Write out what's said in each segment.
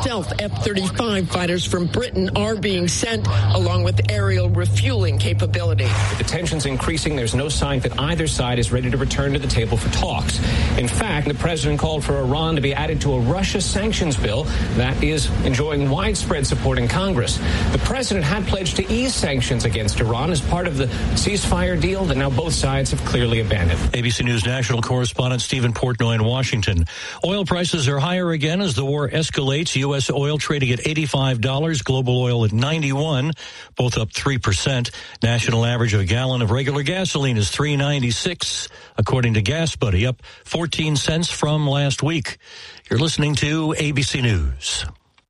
stealth F-35 fighters from Britain are being sent, along with aerial refueling capability. With the tensions increasing, there's no sign that either side is ready to return to the table for talks. In fact, the president called for Iran to be added to a Russia sanctions bill that is enjoying widespread support in Congress. The president had pledged to ease sanctions against Iran as part of the ceasefire deal that now both sides have clearly abandoned. ABC News national correspondent Stephen Portnoy in Washington. Oil prices are higher again as the war escalates. U.S. oil trading at $85, global oil at $91, both up 3%. National average of a gallon of regular gasoline is $3.96, according to Gas Buddy, up 14 cents from last week. You're listening to ABC News.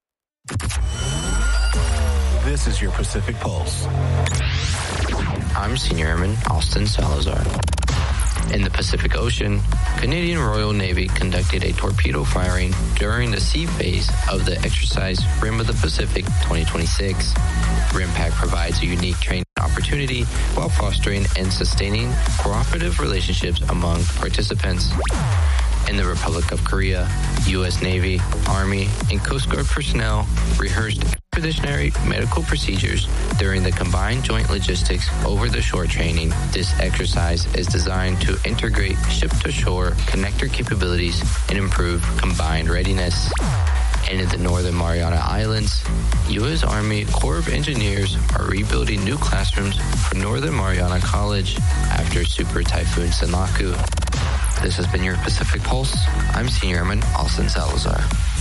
This is your Pacific Pulse. I'm Senior Airman Austin Salazar. In the Pacific Ocean, Canadian Royal Navy conducted a torpedo firing during the sea phase of the exercise Rim of the Pacific 2026. RIMPAC provides a unique training opportunity while fostering and sustaining cooperative relationships among participants. In the Republic of Korea, U.S. Navy, Army, and Coast Guard personnel rehearsed expeditionary medical procedures during the Combined Joint Logistics Over-the-Shore training. This exercise is designed to integrate ship-to-shore connector capabilities and improve combined readiness. And in the Northern Mariana Islands, U.S. Army Corps of Engineers are rebuilding new classrooms for Northern Mariana College after Super Typhoon Sanaku. This has been your Pacific Pulse. I'm Senior Airman Austin Salazar.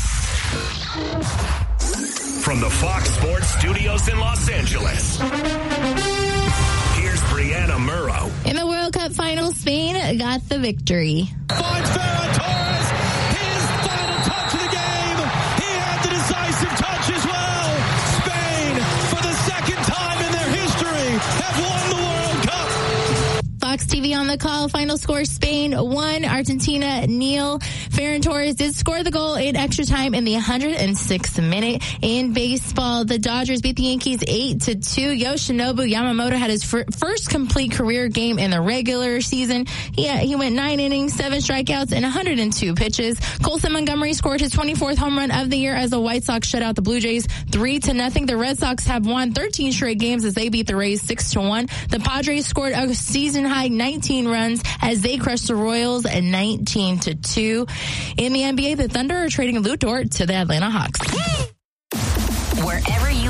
From the Fox Sports Studios in Los Angeles, here's Brianna Murrow. In the World Cup final, Spain got the victory. Finds Ferran Torres, his final touch of the game. He had the decisive touch as well. Spain, for the second time in their history, have won the World Cup. Fox TV on the call. Final score, Spain 1, Argentina 0. Ferran Torres did score the goal in extra time in the 106th minute. In baseball, the Dodgers beat the Yankees 8-2. Yoshinobu Yamamoto had his first complete career game in the regular season. He went 9 innings, 7 strikeouts, and 102 pitches. Colson Montgomery scored his 24th home run of the year as the White Sox shut out the Blue Jays 3-0. The Red Sox have won 13 straight games as they beat the Rays 6-1. The Padres scored a season-high 19 runs as they crushed the Royals at 19-2. In the NBA, the Thunder are trading Lou Dort to the Atlanta Hawks. Wherever you